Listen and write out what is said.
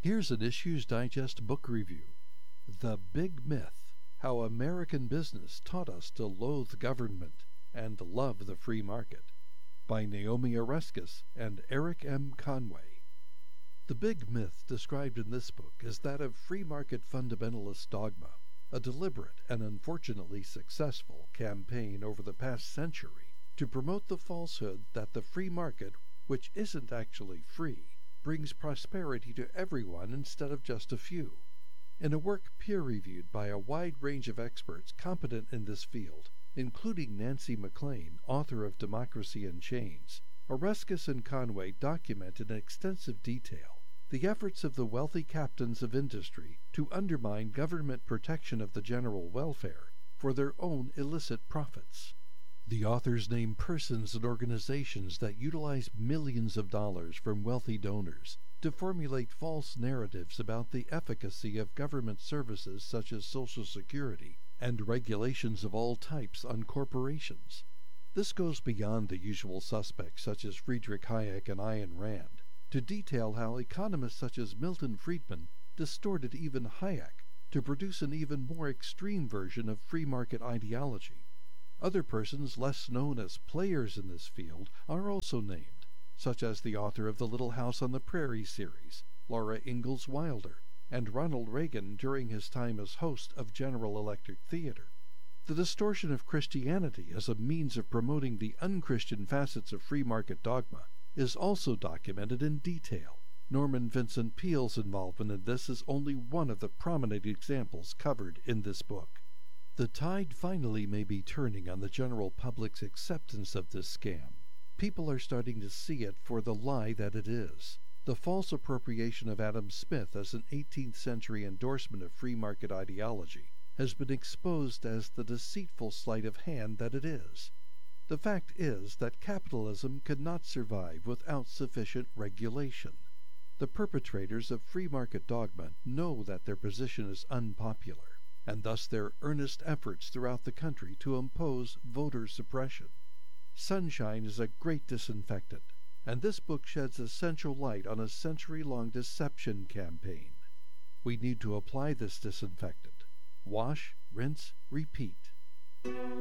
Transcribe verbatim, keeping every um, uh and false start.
Here's an Issues Digest book review. The Big Myth: How American Business Taught Us to Loathe Government and Love the Free Market, by Naomi Oreskes and Eric M. Conway. The big myth described in this book is that of free market fundamentalist dogma, a deliberate and unfortunately successful campaign over the past century to promote the falsehood that the free market, which isn't actually free, brings prosperity to everyone instead of just a few. In a work peer-reviewed by a wide range of experts competent in this field, including Nancy MacLean, author of Democracy in Chains, Oreskes and Conway document in extensive detail the efforts of the wealthy captains of industry to undermine government protection of the general welfare for their own illicit profits. The authors name persons and organizations that utilize millions of dollars from wealthy donors to formulate false narratives about the efficacy of government services such as Social Security and regulations of all types on corporations. This goes beyond the usual suspects such as Friedrich Hayek and Ayn Rand to detail how economists such as Milton Friedman distorted even Hayek to produce an even more extreme version of free market ideology. Other persons less known as players in this field are also named, such as the author of the Little House on the Prairie series, Laura Ingalls Wilder, and Ronald Reagan during his time as host of General Electric Theater. The distortion of Christianity as a means of promoting the unchristian facets of free market dogma is also documented in detail. Norman Vincent Peale's involvement in this is only one of the prominent examples covered in this book. The tide finally may be turning on the general public's acceptance of this scam. People are starting to see it for the lie that it is. The false appropriation of Adam Smith as an eighteenth century endorsement of free market ideology has been exposed as the deceitful sleight of hand that it is. The fact is that capitalism could not survive without sufficient regulation. The perpetrators of free market dogma know that their position is unpopular, and thus their earnest efforts throughout the country to impose voter suppression. Sunshine is a great disinfectant, and this book sheds essential light on a century-long deception campaign. We need to apply this disinfectant. Wash, rinse, repeat.